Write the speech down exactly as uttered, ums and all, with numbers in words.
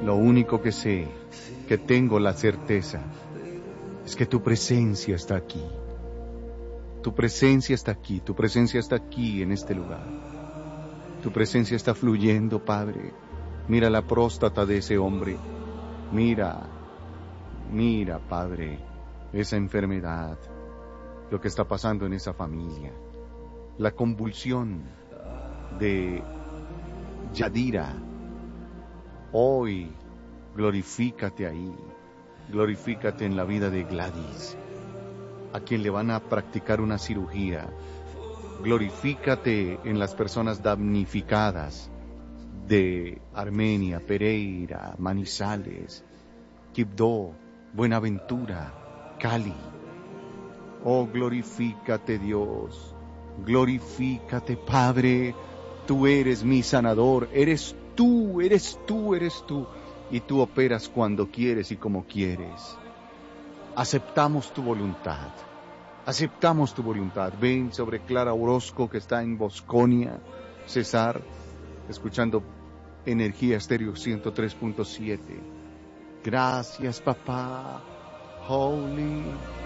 Lo único que sé, que tengo la certeza, es que tu presencia está aquí. Tu presencia está aquí, tu presencia está aquí en este lugar. Tu presencia está fluyendo, Padre. Mira la próstata de ese hombre. Mira, mira, Padre, esa enfermedad, lo que está pasando en esa familia, la convulsión de Yadira. Hoy, glorifícate ahí, glorifícate en la vida de Gladys, a quien le van a practicar una cirugía. Glorifícate en las personas damnificadas de Armenia, Pereira, Manizales, Quibdó, Buenaventura, Cali. Oh, glorifícate, Dios, glorifícate, Padre. Tú eres mi sanador, eres tú, eres tú, eres tú, y tú operas cuando quieres y como quieres. Aceptamos tu voluntad, aceptamos tu voluntad. Ven sobre Clara Orozco, que está en Bosconia, César, escuchando Energía Estéreo ciento tres punto siete. Gracias, papá. Holy,